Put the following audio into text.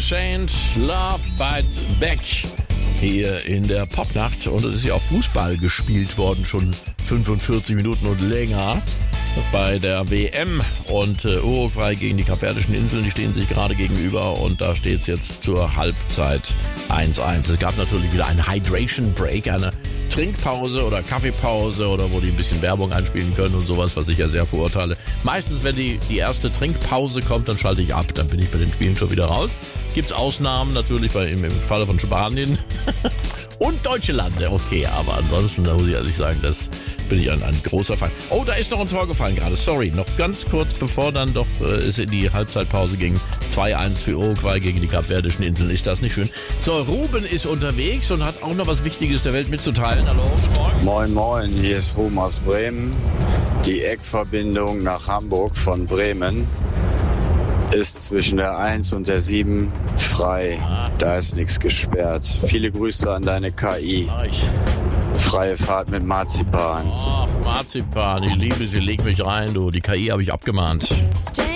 Saint, Love Bites Back hier in der Popnacht. Und es ist ja auch Fußball gespielt worden, schon 45 Minuten und länger bei der WM. Und Uruguay gegen die Kapverdischen Inseln, die stehen sich gerade gegenüber und da steht es jetzt zur Halbzeit 1-1. Es gab natürlich wieder eine Hydration Break, eine Trinkpause oder Kaffeepause oder wo die ein bisschen Werbung einspielen können und sowas, was ich ja sehr verurteile. Meistens, wenn die erste Trinkpause kommt, dann schalte ich ab, dann bin ich bei den Spielen schon wieder raus. Gibt's Ausnahmen natürlich im Falle von Spanien und deutsche Lande, okay, aber ansonsten, da muss ich ehrlich sagen, das bin ich ein großer Fan. Oh, da ist noch ein Tor gefallen gerade, sorry, noch ganz kurz bevor dann doch es in die Halbzeitpause ging, 2-1 für Uruguay gegen die Kapverdischen Inseln, ist das nicht schön? So, Ruben ist unterwegs und hat auch noch was Wichtiges der Welt mitzuteilen. Hallo, morgen. Moin, moin, hier ist Ruben aus Bremen. Die Eckverbindung nach Hamburg von Bremen ist zwischen der 1 und der 7 frei. Da ist nichts gesperrt. Viele Grüße an deine KI. Freie Fahrt mit Marzipan. Ach, Marzipan, ich liebe sie, leg mich rein, du. Die KI habe ich abgemahnt.